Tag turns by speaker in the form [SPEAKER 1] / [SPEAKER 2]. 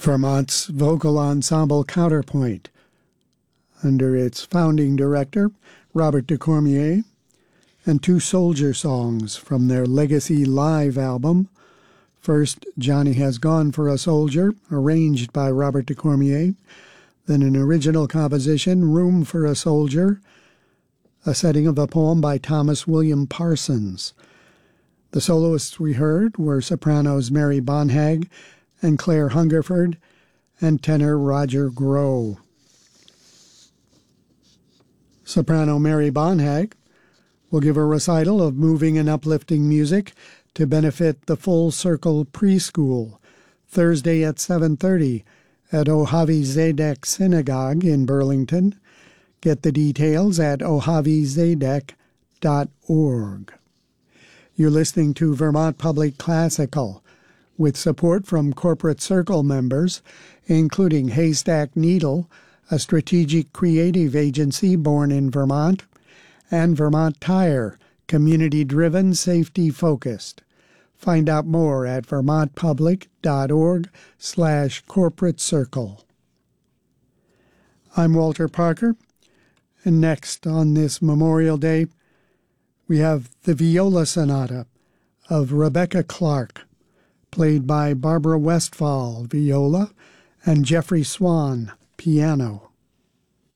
[SPEAKER 1] Vermont's vocal ensemble Counterpoint, under its founding director, Robert Decormier, and two soldier songs from their Legacy Live album. First, Johnny Has Gone for a Soldier, arranged by Robert Decormier, then an original composition, Room for a Soldier, a setting of a poem by Thomas William Parsons. The soloists we heard were sopranos Mary Bonhag and Claire Hungerford, and tenor Roger Groh. Soprano Mary Bonhag will give a recital of moving and uplifting music to benefit the Full Circle Preschool, Thursday at 7:30 at Ohavi Zedek Synagogue in Burlington. Get the details at ohavizedek.org. You're listening to Vermont Public Classical, with support from Corporate Circle members, including Haystack Needle, a strategic creative agency born in Vermont, and Vermont Tire, community-driven, safety-focused. Find out more at vermontpublic.org/corporate circle. I'm Walter Parker, and next on this Memorial Day, we have the Viola Sonata of Rebecca Clark, played by Barbara Westphal, viola, and Jeffrey Swan, piano.